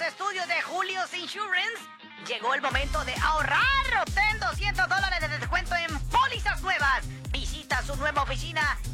estudio de Julio's Insurance. Llegó el momento de ahorrar. Obtén $200 de descuento en pólizas nuevas. Visita su nueva oficina